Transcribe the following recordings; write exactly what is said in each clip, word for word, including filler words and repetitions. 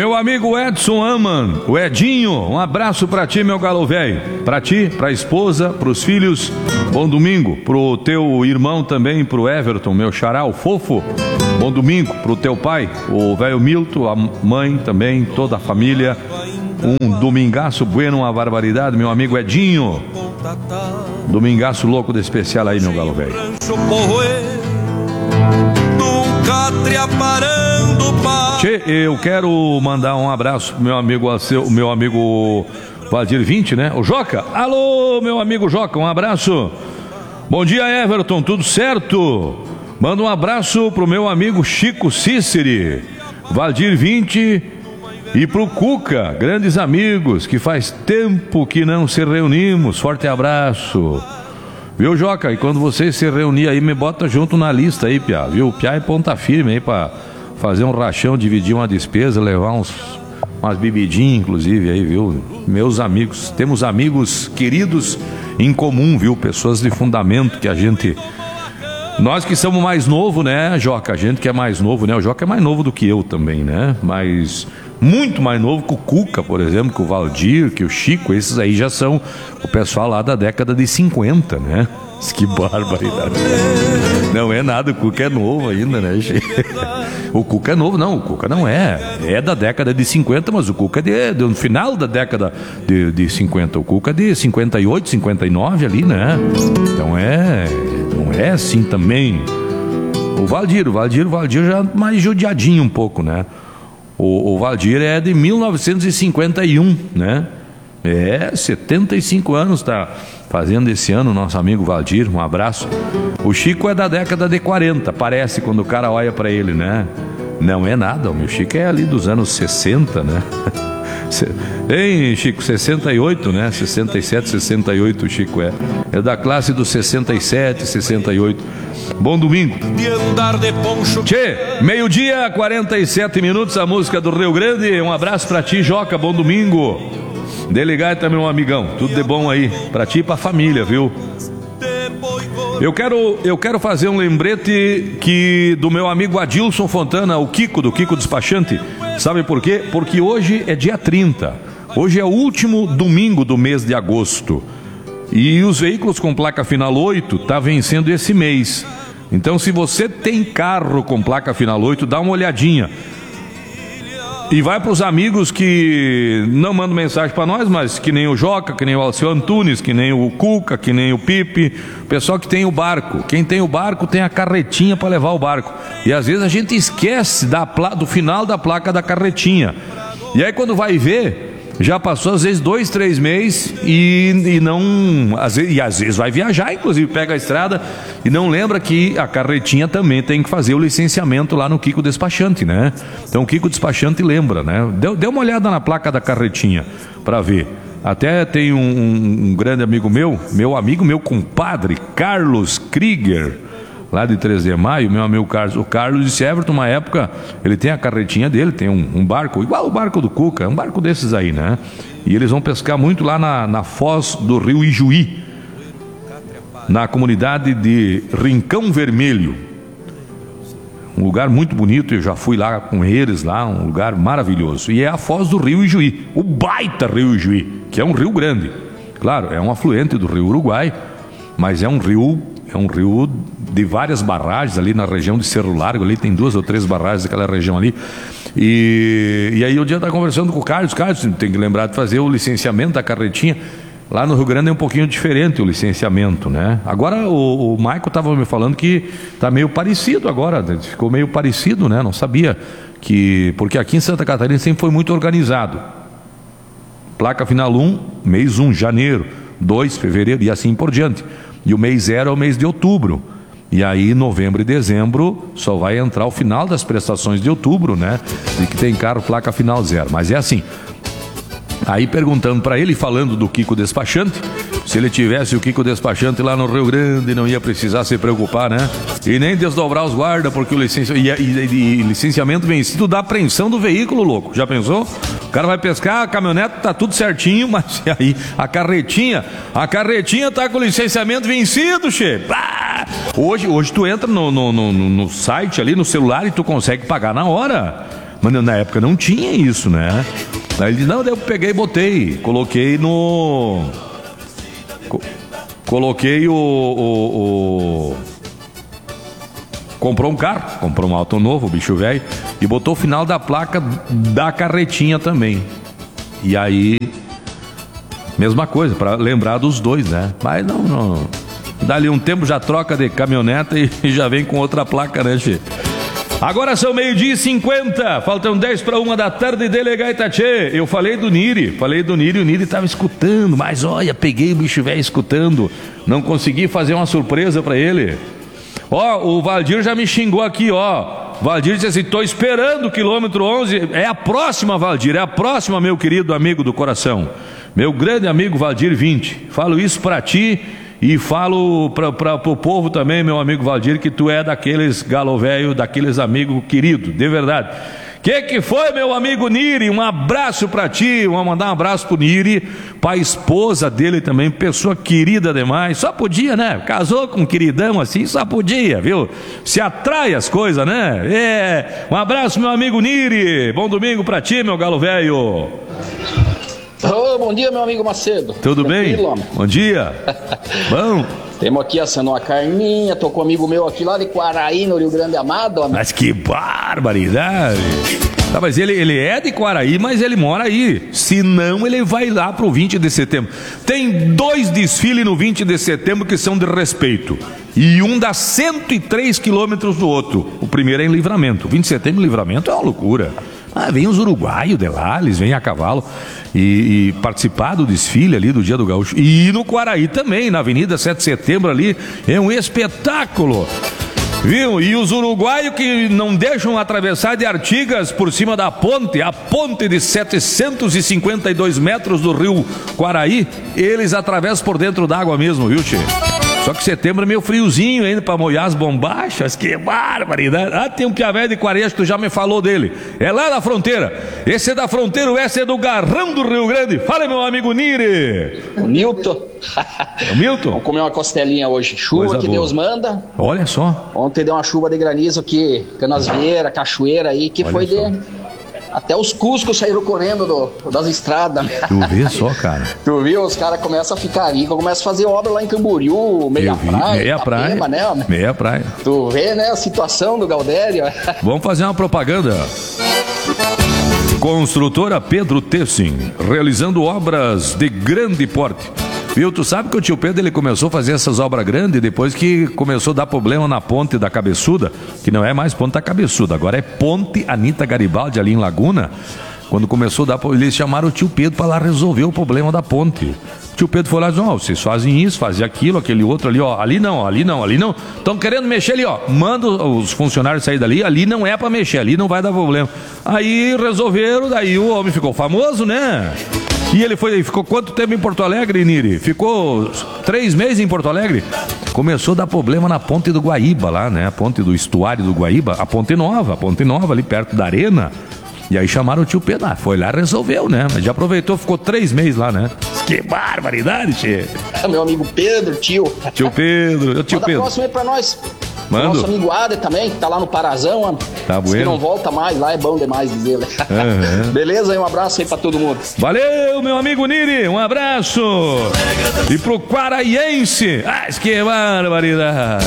Meu amigo Edson Aman, o Edinho, um abraço pra ti, meu galo velho. Pra ti, pra esposa, pros filhos, bom domingo. Pro teu irmão também, pro Everton, meu xará, o fofo, bom domingo. Pro teu pai, o velho Milton, a mãe também, toda a família. Um domingaço bueno, uma barbaridade, meu amigo Edinho. Domingaço louco de especial aí, meu galo velho. Tchê, eu quero mandar um abraço pro meu amigo, o meu amigo Valdir vinte, né? O Joca. Alô, meu amigo Joca, um abraço. Bom dia, Everton, tudo certo? Manda um abraço pro meu amigo Chico Cíceri, Valdir vinte e pro Cuca, grandes amigos, que faz tempo que não se reunimos. Forte abraço. Viu, Joca? E quando vocês se reunir aí, me bota junto na lista aí, Piá. Viu? Piá é ponta firme aí pra fazer um rachão, dividir uma despesa, levar uns, umas bebidinhas, inclusive, aí, viu? Meus amigos, temos amigos queridos em comum, viu? Pessoas de fundamento que a gente... Nós que somos mais novo, né, Joca? A gente que é mais novo, né? O Joca é mais novo do que eu também, né? Mas muito mais novo que o Cuca, por exemplo, que o Valdir, que o Chico. Esses aí já são o pessoal lá da década de cinquenta, né? Que barbaridade. Não é nada, o Cuca é novo ainda, né, Chico? O Cuca é novo, não, o Cuca não é. É da década de cinquenta, mas o Cuca é de, de, no final da década de, de cinquenta. O Cuca é de cinquenta e oito, cinquenta e nove ali, né? Então é... Não é assim também. O Valdir, o Valdir, o Valdir já mais judiadinho um pouco, né? O, o Valdir é de mil novecentos e cinquenta e um, né? É, setenta e cinco anos tá fazendo esse ano, nosso amigo Valdir, um abraço. O Chico é da década de quarenta, parece, quando o cara olha pra ele, né? Não é nada, o meu Chico é ali dos anos sessenta, né? Hein, Chico, sessenta e oito, né? sessenta e sete, sessenta e oito o Chico é. É da classe dos sessenta e sete, sessenta e oito. Bom domingo. Tchê, meio-dia, quarenta e sete minutos, a música do Rio Grande. Um abraço pra ti, Joca, bom domingo. Delegado também, um amigão. Tudo de bom aí, pra ti e pra família, viu? Eu quero, eu quero fazer um lembrete que do meu amigo Adilson Fontana, o Kiko, do Kiko Despachante. Sabe por quê? Porque hoje é dia trinta. Hoje é o último domingo do mês de agosto. E os veículos com placa final oito tá vencendo esse mês. Então, se você tem carro com placa final oito, dá uma olhadinha. E vai para os amigos que não mandam mensagem para nós, mas que nem o Joca, que nem o Alceu Antunes, que nem o Cuca, que nem o Pipe, o pessoal que tem o barco. Quem tem o barco tem a carretinha para levar o barco. E às vezes a gente esquece da pla- do final da placa da carretinha. E aí quando vai ver, já passou às vezes dois, três meses e, e não... Às vezes, e às vezes vai viajar, inclusive pega a estrada e não lembra que a carretinha também tem que fazer o licenciamento lá no Kiko Despachante, né? Então o Kiko Despachante lembra, né? Dê, dê uma olhada na placa da carretinha para ver. Até tem um, um, um grande amigo meu, meu amigo, meu compadre, Carlos Krieger, lá de três de maio, meu amigo Carlos. O Carlos disse, Everton, uma época, ele tem a carretinha dele, tem um, um barco, igual o barco do Cuca, um barco desses aí, né? E eles vão pescar muito lá na, na foz do rio Ijuí, na comunidade de Rincão Vermelho. Um lugar muito bonito, eu já fui lá com eles, lá, um lugar maravilhoso. E é a foz do rio Ijuí, o baita rio Ijuí, que é um rio grande. Claro, é um afluente do rio Uruguai, mas é um rio... É um rio de várias barragens ali na região de Cerro Largo, ali tem duas ou três barragens daquela região ali. E, e aí o dia eu estava conversando com o Carlos, Carlos, tem que lembrar de fazer o licenciamento da carretinha. Lá no Rio Grande é um pouquinho diferente o licenciamento, né? Agora o, o Maico estava me falando que está meio parecido agora, ficou meio parecido, né? Não sabia que... Porque aqui em Santa Catarina sempre foi muito organizado. Placa final um, mês um, janeiro, dois, fevereiro e assim por diante. E o mês zero é o mês de outubro. E aí, novembro e dezembro, só vai entrar o final das prestações de outubro, né? De que tem carro placa final zero. Mas é assim. Aí perguntando para ele, falando do Kiko Despachante, se ele tivesse o Kiko Despachante lá no Rio Grande, não ia precisar se preocupar, né? E nem desdobrar os guardas, porque o licenci... e, e, e, licenciamento vencido da apreensão do veículo, louco. Já pensou? O cara vai pescar, a caminhonete tá tudo certinho, mas aí a carretinha, a carretinha tá com o licenciamento vencido, che. Hoje, hoje tu entra no, no, no, no site ali, no celular, e tu consegue pagar na hora. Mas na época não tinha isso, né? Aí ele, não, daí eu peguei e botei, coloquei no... Co... Coloquei o, o, o... Comprou um carro, comprou um auto novo, o bicho velho, e botou o final da placa da carretinha também. E aí, mesma coisa, para lembrar dos dois, né? Mas não, não. Dali um tempo já troca de caminhoneta e já vem com outra placa, né, Che? Agora são meio-dia e cinquenta, faltam dez para uma da tarde, Delegaita Tchê. Eu falei do Niri, falei do Niri, o Niri estava escutando, mas olha, peguei o bicho velho escutando, não consegui fazer uma surpresa para ele. Ó, o Valdir já me xingou aqui, ó. Valdir disse assim, tô esperando o quilômetro onze, é a próxima, Valdir, é a próxima, meu querido amigo do coração. Meu grande amigo Valdir vinte, falo isso para ti. E falo para o povo também, meu amigo Valdir, que tu é daqueles galo velho, daqueles amigos queridos, de verdade. Que que foi, meu amigo Niri? Um abraço para ti, vou mandar um abraço pro Niri, para a esposa dele também, pessoa querida demais. Só podia, né? Casou com um queridão assim, só podia, viu? Se atrai as coisas, né? É. Um abraço, meu amigo Niri. Bom domingo para ti, meu galo velho. Oh, bom dia, meu amigo Macedo. Tudo bem? Homem? Bom dia. Bom. Temos aqui assando uma carninha, tô com um amigo meu aqui lá de Quaraí, no Rio Grande Amado. Homem. Mas que barbaridade. Tá, mas ele, ele é de Quaraí, mas ele mora aí. Se não, ele vai lá pro vinte de setembro. Tem dois desfiles no vinte de setembro que são de respeito. E um dá cento e três quilômetros do outro. O primeiro é em Livramento. vinte de setembro em Livramento é uma loucura. Ah, vem os uruguaios de lá, eles vêm a cavalo e, e participar do desfile ali do Dia do Gaúcho. E no Quaraí também, na Avenida sete de Setembro ali, é um espetáculo. Viu? E os uruguaios que não deixam atravessar de Artigas por cima da ponte, a ponte de setecentos e cinquenta e dois metros do rio Quaraí, eles atravessam por dentro d'água mesmo, viu, Tchê? Só que setembro é meio friozinho ainda para molhar as bombachas, que barbaridade. Ah, tem um piavé de Quaresma, tu já me falou dele. É lá da fronteira. Esse é da fronteira, esse é do Garrão do Rio Grande. Fala, meu amigo Niri. O Milton. É o Milton? Vamos comer uma costelinha hoje. Chuva Coisa que boa. Deus manda. Olha só. Ontem deu uma chuva de granizo aqui, Canasvieira, Cachoeira aí, que Olha foi só. de... Até os cuscos saíram correndo do, das estradas. Tu vê só, cara. Tu viu? Os caras começam a ficar ricos, começam a fazer obra lá em Camboriú, meia praia. Meia Itapema, praia. Né, homem? Meia praia. Tu vê, né, a situação do Galdério. Vamos fazer uma propaganda. Construtora Pedro Tessin, realizando obras de grande porte. Viu, tu sabe que o tio Pedro ele começou a fazer essas obras grandes depois que começou a dar problema na ponte da Cabeçuda, que não é mais ponte da Cabeçuda, agora é ponte Anita Garibaldi ali em Laguna. Quando começou a dar, eles chamaram o tio Pedro para lá resolver o problema da ponte. O tio Pedro foi lá e disse, ó, oh, vocês fazem isso, fazem aquilo, aquele outro ali, ó, ali não, ali não, ali não. Estão querendo mexer ali, ó, manda os funcionários sair dali, ali não é para mexer, ali não vai dar problema. Aí resolveram, daí o homem ficou famoso, né? E ele foi, ficou quanto tempo em Porto Alegre, Niri? Ficou três meses em Porto Alegre. Começou a dar problema na ponte do Guaíba lá, né? A ponte do estuário do Guaíba, a ponte nova, a ponte nova ali perto da arena. E aí chamaram o tio Pedro, ah, foi lá, resolveu, né? Mas já aproveitou, ficou três meses lá, né? Que barbaridade, tio. Meu amigo Pedro, tio. Tio Pedro, tio Manda Pedro. próximo aí pra nós. Mando. Nosso amigo Ader também, que tá lá no Parazão, mano. Tá bueno. Que não volta mais, lá é bom demais dizer. Uhum. Beleza? Aí um abraço aí pra todo mundo. Valeu, meu amigo Niri, um abraço. E pro Quaraiense, ah, que barbaridade.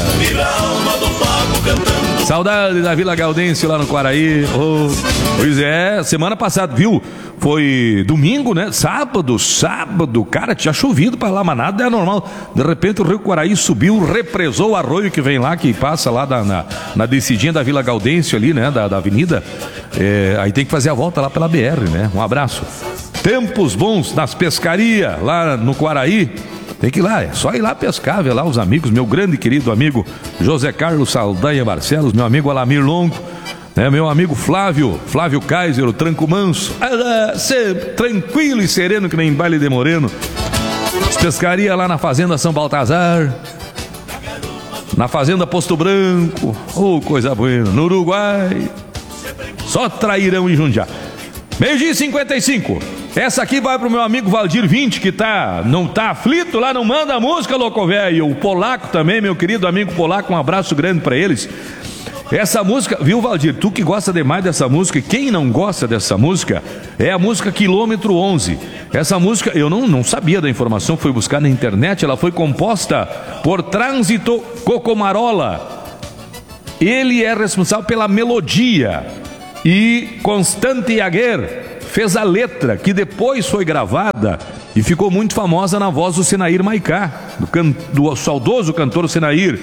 Saudade da Vila Gaudêncio lá no Quaraí. Oh, pois é, semana passada, viu? Foi domingo, né? Sábado, sábado, cara, tinha chovido pra lá, mas nada é normal. De repente o Rio Quaraí subiu, represou o arroio que vem lá, que passa lá na, na, na descidinha da Vila Gaudêncio ali, né? Da, da avenida. É, aí tem que fazer a volta lá pela B R, né? Um abraço. Tempos bons nas pescarias lá no Quaraí. Tem que ir lá, é só ir lá pescar, ver lá os amigos, meu grande querido amigo José Carlos Saldanha Barcelos, meu amigo Alamir Longo, né, meu amigo Flávio, Flávio Kaiser, o Tranco Manso, ah, sempre tranquilo e sereno que nem baile de moreno. Pescaria lá na Fazenda São Baltazar, na Fazenda Posto Branco, oh, coisa boa, no Uruguai, só Trairão e Jundiá. Meio-dia e cinquenta e cinco. Essa aqui vai pro meu amigo Valdir vinte, que tá, não tá aflito lá, não manda a música, louco velho. O Polaco também, meu querido amigo Polaco, um abraço grande pra eles. Essa música, viu, Valdir? Tu que gosta demais dessa música, e quem não gosta dessa música, é a música Quilômetro onze. Essa música, eu não, não sabia da informação, fui buscar na internet, ela foi composta por Trânsito Cocomarola. Ele é responsável pela melodia. E Constante Aguer fez a letra, que depois foi gravada e ficou muito famosa na voz do Senair Maicá, do, can... do saudoso cantor Senair.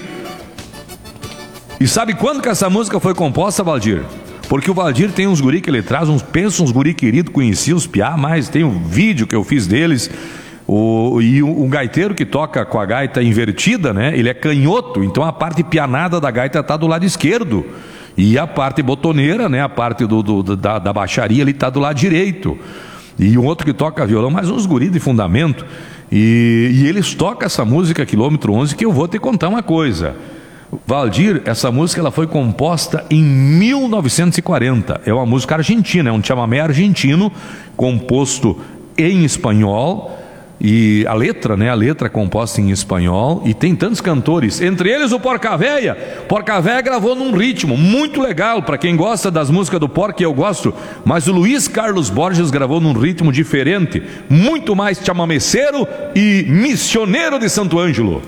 E sabe quando que essa música foi composta, Valdir? Porque o Valdir tem uns guri que ele traz, uns, pensa uns guri querido, conheci os piá, mas tem um vídeo que eu fiz deles. O, e o, o gaiteiro que toca com a gaita invertida, né? Ele é canhoto, então a parte pianada da gaita está do lado esquerdo. E a parte botoneira, né? A parte do, do, da, da baixaria ali está do lado direito. E um outro que toca violão, mas uns guri de fundamento. E, e eles tocam essa música Quilômetro onze, que eu vou te contar uma coisa. Valdir, essa música ela foi composta em mil novecentos e quarenta. É uma música argentina, é um chamamé argentino, composto em espanhol. E a letra, né? A letra é composta em espanhol. E tem tantos cantores, entre eles o Porca Véia. Porca Véia gravou num ritmo muito legal, para quem gosta das músicas do Porca, eu gosto. Mas o Luiz Carlos Borges gravou num ritmo diferente, muito mais chamameceiro e missioneiro de Santo Ângelo.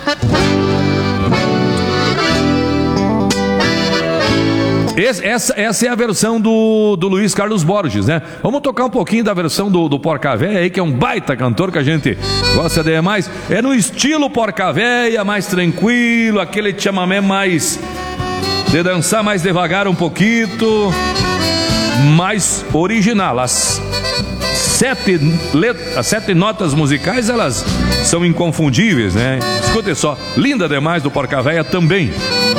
Esse, essa, essa é a versão do, do Luiz Carlos Borges, né? Vamos tocar um pouquinho da versão do, do Porca Véia aí, que é um baita cantor que a gente gosta demais. É no estilo Porca Véia, mais tranquilo, aquele chamamé mais de dançar mais devagar um pouquinho, mais original. As sete, let, as sete notas musicais, elas são inconfundíveis, né? Escute só, linda demais do Porca Véia também.